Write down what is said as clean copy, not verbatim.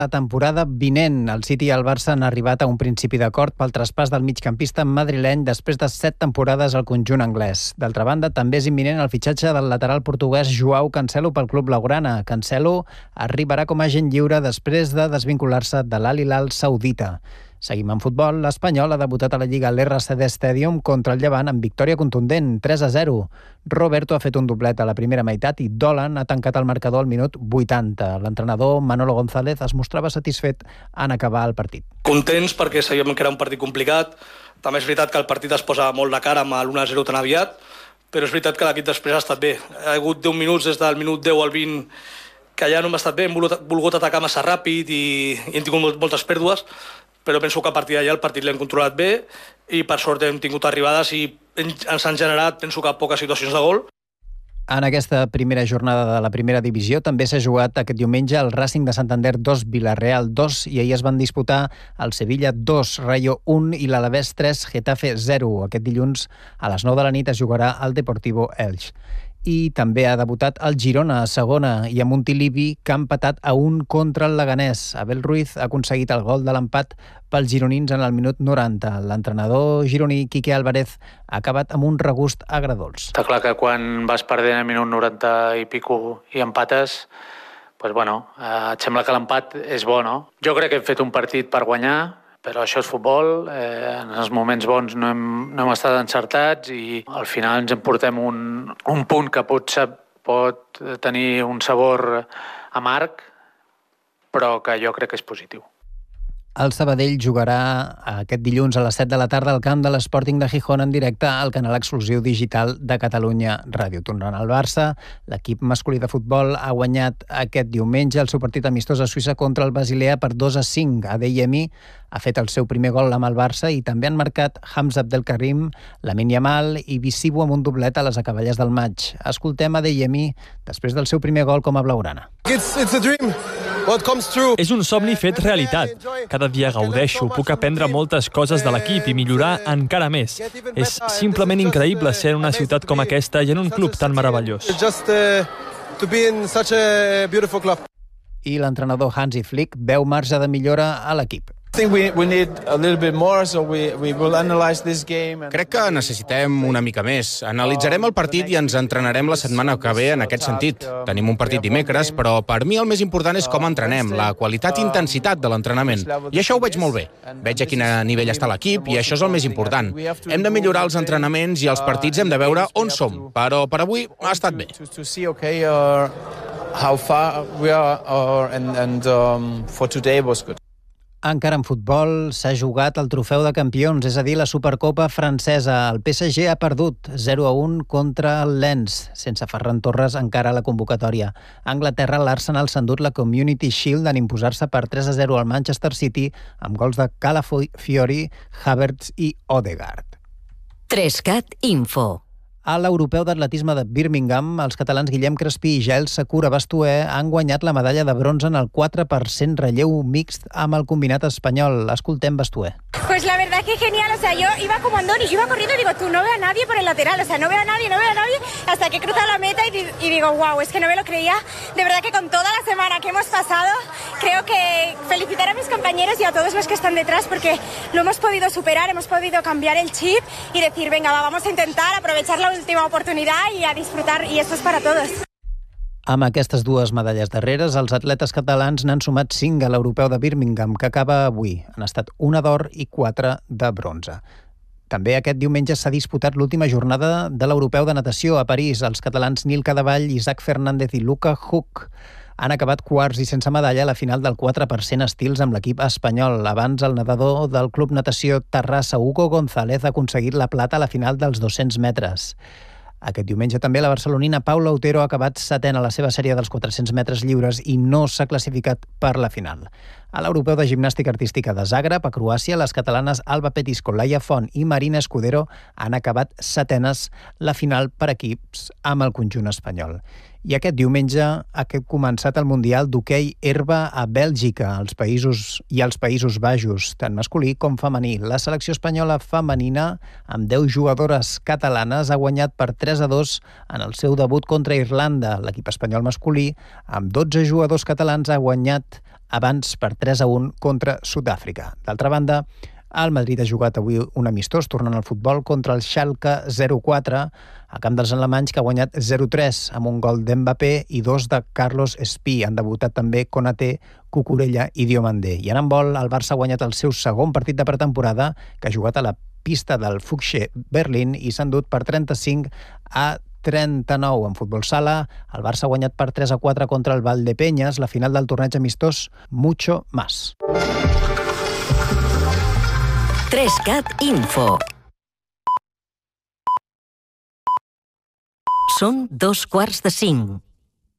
La temporada vinent, el City i el Barça han arribat a un principi d'acord pel traspàs del migcampista madrileny després de 7 temporades al conjunt anglès. D'altra banda, també és imminent el fitxatge del lateral portuguès Joao Cancelo pel club blaugrana. Cancelo arribarà com a agent lliure després de desvincular-se de l'Al Hilal saudita. Seguim en futbol. L'Espanyol ha debutat a la Lliga a l'RCD Stadium contra el Llevant amb victòria contundent, 3-0. Roberto ha fet un doblet a la primera meitat i Dolan ha tancat el marcador al minut 80. L'entrenador Manolo González es mostrava satisfet en acabar el partit. Contents perquè sabíem que era un partit complicat. També és veritat que el partit es posa molt de cara amb l'1-0 tan aviat, però és veritat que l'equip després ha estat bé. Ha hagut 10 minuts des del minut 10 al 20 que ja no hem estat bé, hem volgut atacar massa ràpid i hem tingut moltes pèrdues, però penso que a partir d'allà el partit l'hem controlat bé i per sort hem tingut arribades i ens han generat, penso que poques situacions de gol. En aquesta primera jornada de la primera divisió també s'ha jugat aquest diumenge el Racing de Santander 2, Villarreal 2 i ahir es van disputar el Sevilla 2, Rayo 1 i l'Alavés 3, Getafe 0. Aquest dilluns a les 9 de la nit es jugarà al Deportivo Elx. I també ha debutat el Girona a segona i a Montilivi, que ha empatat a 1 contra el Leganés. Abel Ruiz ha aconseguit el gol de l'empat pels gironins en el minut 90. L'entrenador gironí Quique Álvarez ha acabat amb un regust agredolç. Està clar que quan vas perdent al minut 90 i pico i empates, doncs et sembla que l'empat és bo, no? Jo crec que hem fet un partit per guanyar, però això és futbol, en els moments bons no hem estat encertats i al final ens emportem un punt que pot tenir un sabor amarg, però que jo crec que és positiu. El Sabadell jugarà aquest dilluns a les 7 de la tarda al camp de l'Sporting de Gijón en directe al canal exclusiu digital de Catalunya Ràdio. Tornant al Barça, l'equip masculí de futbol ha guanyat aquest diumenge el seu partit amistós a Suïssa contra el Basilea per 2-5. Adeyemi ha fet el seu primer gol amb el Barça i també han marcat Hamza Abdelkarim, Lamine Yamal i Visibo amb un doblet a les acaballes del maig. Escoltem Adeyemi després del seu primer gol com a blaugrana. It's a dream. What comes true. És un somni fet realitat. Cada dia gaudeixo, puc aprendre moltes coses de l'equip i millorar encara més. És simplement increïble ser en una ciutat com aquesta i en un club tan meravellós. I l'entrenador Hansi Flick veu marge de millora a l'equip. Crec que necessitem una mica més. Analitzarem el partit i ens entrenarem la setmana que ve en aquest sentit. Tenim un partit dimecres, però per mi el més important és com entrenem, la qualitat i intensitat de l'entrenament. I això ho veig molt bé. Veig a quin nivell està l'equip i això és el més important. Hem de millorar els entrenaments i els partits hem de veure on som, però per avui ha estat bé. How far we are and for today was good. Encara en futbol s'ha jugat el trofeu de campions, és a dir, la Supercopa francesa. El PSG ha perdut 0-1 contra el Lens, sense Ferran Torres encara a la convocatòria. A Anglaterra, l'Arsenal s'ha endut la Community Shield en imposar-se per 3-0 al Manchester City amb gols de Calafiori, Havertz i Odegaard. 3CAT Info. A l'Europeu d'Atletisme de Birmingham, els catalans Guillem Crespí i Jael Sakura Bastuer han guanyat la medalla de bronze en el 4% relleu mixt amb el combinat espanyol. Escoltem Bastuer. Pues la verdad es que genial, yo iba como andón y yo iba corriendo y digo, tú no veo a nadie por el lateral, no veo a nadie, hasta que he cruzado la meta y digo, wow, es que no me lo creía. De verdad que con toda la semana que hemos pasado, creo que felicitar a mis compañeros y a todos los que están detrás porque lo hemos podido superar, hemos podido cambiar el chip y decir, venga, vamos a intentar aprovechar la última oportunidad y a disfrutar, y esto es para todos. Amb aquestes dues medalles darreres, els atletes catalans n'han sumat 5 a l'Europeu de Birmingham, que acaba avui. Han estat 1 d'or i 4 de bronze. També aquest diumenge s'ha disputat l'última jornada de l'Europeu de Natació a París. Els catalans Nil Cadevall, Isaac Fernández i Luca Huck han acabat quarts i sense medalla a la final del 4% estils amb l'equip espanyol. Abans, el nedador del Club Natació Terrassa, Hugo González, ha aconseguit la plata a la final dels 200 metres. Aquest diumenge també la barcelonina Paula Otero ha acabat setena a la seva sèrie dels 400 metres lliures i no s'ha classificat per la final. A l'Europeu de Gimnàstica Artística de Zagreb, a Croàcia, les catalanes Alba Petisco, Laia Font i Marina Escudero han acabat setenes la final per equips amb el conjunt espanyol. I aquest diumenge ha començat el Mundial d'hoquei herba a Bèlgica, als Països Baixos, tant masculí com femení. La selecció espanyola femenina, amb 10 jugadores catalanes, ha guanyat per 3-2 en el seu debut contra Irlanda. L'equip espanyol masculí, amb 12 jugadors catalans, ha guanyat abans per 3-1 contra Sud-àfrica. D'altra banda, el Madrid ha jugat avui un amistós tornant al futbol contra el Schalke 04 a camp dels alemanys, que ha guanyat 0-3 amb un gol d'Mbappé i 2 de Carlos Espí. Han debutat també Konaté, Cucurella i Diomandé. I en handbol, el Barça ha guanyat el seu segon partit de pretemporada, que ha jugat a la pista del Fuchsee Berlín i s'ha endut per 35-39. En futbol sala, el Barça ha guanyat per 3-4 contra el Valdepeñas, la final del torneig amistós Mucho Más. 3CAT Info. Són 2:45.